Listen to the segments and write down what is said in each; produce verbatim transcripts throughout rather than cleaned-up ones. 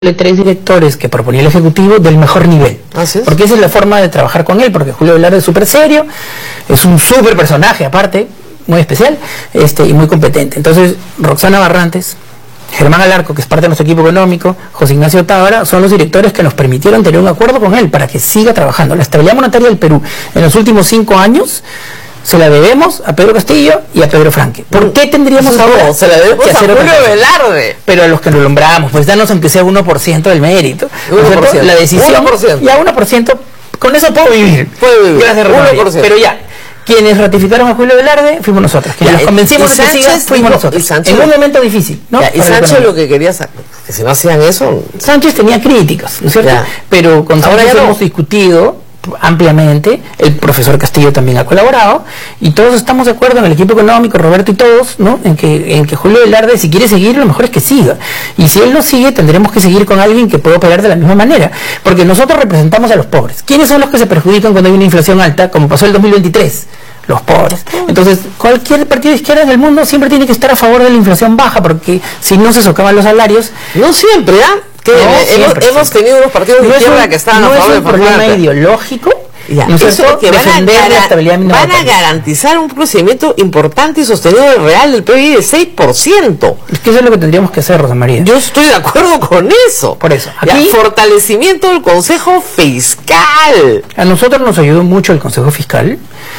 tres directores que proponía el Ejecutivo del mejor nivel. ¿Así es? Porque esa es la forma de trabajar con él, porque Julio Velarde es súper serio, es un súper personaje aparte, muy especial, este y muy competente. Entonces, Roxana Barrantes, Germán Alarco, que es parte de nuestro equipo económico, José Ignacio Tábara, son los directores que nos permitieron tener un acuerdo con él para que siga trabajando. La estabilidad monetaria del Perú en los últimos cinco años se la debemos a Pedro Castillo y a Pedro Franque. ¿Por qué tendríamos no, ahora se la debemos que a hacer Julio Velarde? Pero a los que nos nombramos, pues danos aunque sea uno por ciento del mérito. uno por ciento. La decisión, uno por ciento. ya uno por ciento, con eso puedo vivir. Puede vivir. Gracias, uno por ciento. Pero ya, quienes ratificaron a Julio Velarde fuimos nosotros. Quienes Ya, nos convencimos y que Sánchez siga fuimos dijo, nosotros. y Sánchez, en un momento difícil, ¿no? Ya, y Sánchez lo que quería saber, que si no hacían eso... Sánchez tenía críticas, ¿no es cierto? Ya. Pero con Ahora Sánchez ya no. hemos discutido ampliamente, el profesor Castillo también ha colaborado, y todos estamos de acuerdo en el equipo económico, Roberto y todos, ¿no? En que, en que Julio Velarde, si quiere seguir, lo mejor es que siga. Y si él no sigue, tendremos que seguir con alguien que pueda operar de la misma manera. Porque nosotros representamos a los pobres. ¿Quiénes son los que se perjudican cuando hay una inflación alta, como pasó el dos mil veintitrés? Los pobres. Entonces, cualquier partido de izquierda del mundo siempre tiene que estar a favor de la inflación baja, porque si no se socavan los salarios. No siempre, ¿ah? ¿eh? Que no, hemos, siempre, hemos siempre. tenido unos partidos de no izquierda un, que estaban no a favor es un de problema Fernando. ideológico. Ya, ¿no es eso cierto? que van, defender a, la estabilidad van mínima. a garantizar un crecimiento importante y sostenido del real del P I B de seis por ciento. Es que eso es lo que tendríamos que hacer, Rosa María. Yo estoy de acuerdo con eso. Por eso, Ya, aquí fortalecimiento del Consejo Fiscal. a nosotros nos ayudó mucho el Consejo Fiscal,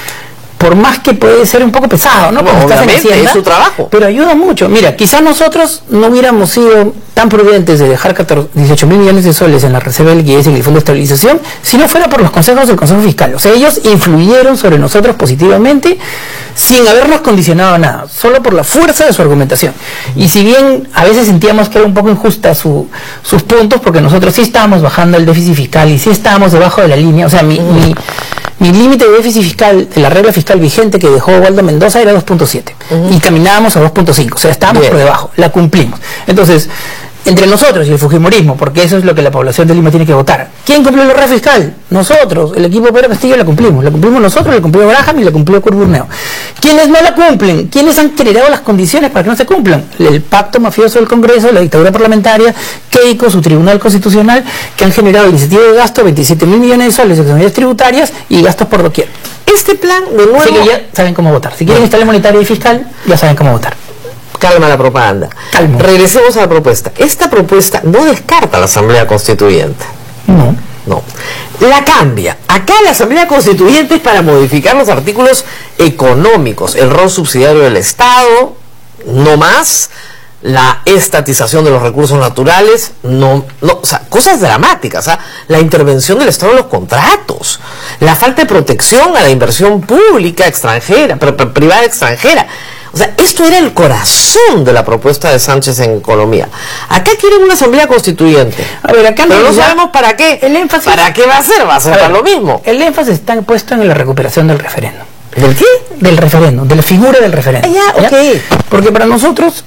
por más que puede ser un poco pesado, ¿no? No, Como estás en obviamente, Hacienda, es su trabajo. pero ayuda mucho. Mira, quizás nosotros no hubiéramos sido tan prudentes de dejar dieciocho mil millones de soles en la reserva del liquidez y en el Fondo de Estabilización si no fuera por los consejos del Consejo Fiscal. O sea, ellos influyeron sobre nosotros positivamente sin habernos condicionado a nada, solo por la fuerza de su argumentación. Y si bien a veces sentíamos que era un poco injusta su, sus puntos, porque nosotros sí estábamos bajando el déficit fiscal y sí estábamos debajo de la línea, o sea, mi... Uh-huh. mi Mi límite de déficit fiscal, de la regla fiscal vigente que dejó Waldo Mendoza era dos punto siete. Uh-huh. Y caminábamos a dos punto cinco, o sea, estábamos Bien. por debajo, la cumplimos. Entonces, entre nosotros y el fujimorismo, porque eso es lo que la población de Lima tiene que votar. ¿Quién cumplió la regla fiscal? Nosotros, el equipo de Pedro Castillo la cumplimos. La cumplimos nosotros, la cumplió Graham y la cumplió Curburneo. ¿Quiénes no la cumplen? ¿Quiénes han generado las condiciones para que no se cumplan? El pacto mafioso del Congreso, la dictadura parlamentaria, Keiko, su Tribunal Constitucional, que han generado iniciativa de gasto, veintisiete mil millones de soles de exoneraciones tributarias y gastos por doquier. Este plan, de nuevo... Así que ya saben cómo votar. Si quieren estabilidad monetaria y fiscal, ya saben cómo votar. Calma la propaganda. Calma. Regresemos a la propuesta. Esta propuesta no descarta la Asamblea Constituyente. No. No. La cambia. Acá la Asamblea Constituyente es para modificar los artículos económicos, el rol subsidiario del Estado, no más, la estatización de los recursos naturales, no, no, o sea, cosas dramáticas, ¿ah? La intervención del Estado en los contratos, la falta de protección a la inversión pública extranjera, pr pr privada extranjera. O sea, esto era el corazón de la propuesta de Sánchez en economía. Acá quieren una asamblea constituyente. A ver, acá pero no ya, sabemos para qué. El énfasis, ¿Para qué va a ser? Va a ser a para ver, lo mismo. El énfasis está puesto en la recuperación del referéndum. ¿Del qué? Del referéndum, de la figura del referéndum. Ah, ya, ok. Porque para nosotros,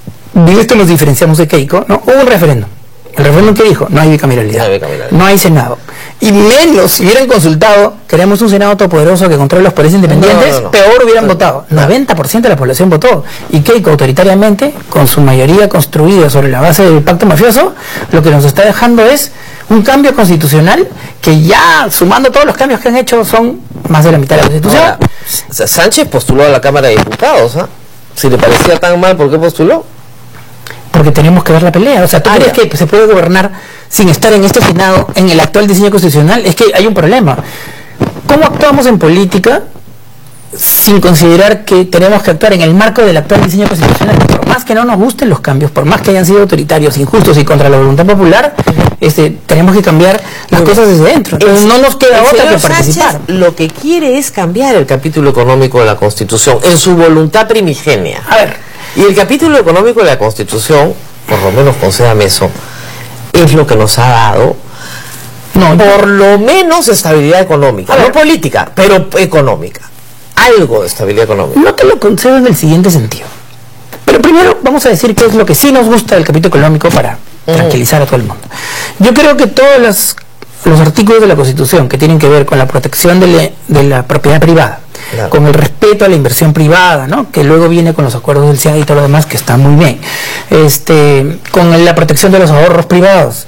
de esto nos diferenciamos de Keiko, ¿no? Hubo un referéndum. El referéndum que dijo, no hay bicameralidad, no hay bicameralidad, no hay Senado. Y menos, si hubieran consultado, queremos un Senado todopoderoso que controle los poderes independientes, no, no, no. peor hubieran no, votado. No. noventa por ciento de la población votó. Y Keiko, autoritariamente, con su mayoría construida sobre la base del pacto mafioso, lo que nos está dejando es un cambio constitucional que ya, sumando todos los cambios que han hecho, son más de la mitad de la Constitución. Ahora, Sánchez postuló a la Cámara de Diputados, ¿ah? ¿eh? Si le parecía tan mal, ¿por qué postuló? Porque tenemos que ver la pelea. O sea, ¿tú ah, crees ya. que se puede gobernar sin estar en este Senado, en el actual diseño constitucional? Es que hay un problema. ¿Cómo actuamos en política sin considerar que tenemos que actuar en el marco del actual diseño constitucional? Por más que no nos gusten los cambios, por más que hayan sido autoritarios, injustos y contra la voluntad popular, este, tenemos que cambiar las Muy cosas bien. desde dentro. Entonces, no nos queda otra que participar. Sánchez lo que quiere es cambiar el capítulo económico de la Constitución en su voluntad primigenia. A ver. Y el capítulo económico de la Constitución, por lo menos concédame eso, es lo que nos ha dado no, por lo menos estabilidad económica, no política, pero económica. Algo de estabilidad económica. No te lo concedo en el siguiente sentido. Pero primero vamos a decir qué es lo que sí nos gusta del capítulo económico para uh-huh. tranquilizar a todo el mundo. Yo creo que todas las los artículos de la Constitución que tienen que ver con la protección de, le, de la propiedad privada, claro, con el respeto a la inversión privada, ¿no?, que luego viene con los acuerdos del C I A D y todo lo demás, que está muy bien, este, con la protección de los ahorros privados,